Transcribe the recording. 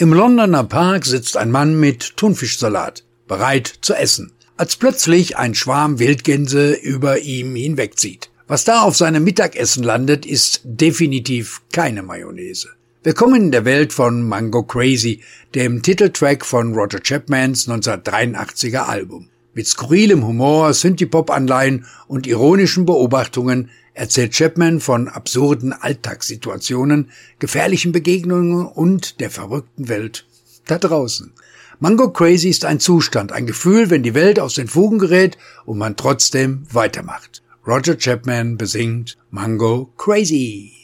Im Londoner Park sitzt ein Mann mit Thunfischsalat, bereit zu essen, als plötzlich ein Schwarm Wildgänse über ihm hinwegzieht. Was da auf seinem Mittagessen landet, ist definitiv keine Mayonnaise. Willkommen in der Welt von Mango Crazy, dem Titeltrack von Roger Chapmans 1983er Album. Mit skurrilem Humor, Synthie-Pop-Anleihen und ironischen Beobachtungen erzählt Chapman von absurden Alltagssituationen, gefährlichen Begegnungen und der verrückten Welt da draußen. Mango Crazy ist ein Zustand, ein Gefühl, wenn die Welt aus den Fugen gerät und man trotzdem weitermacht. Roger Chapman besingt Mango Crazy.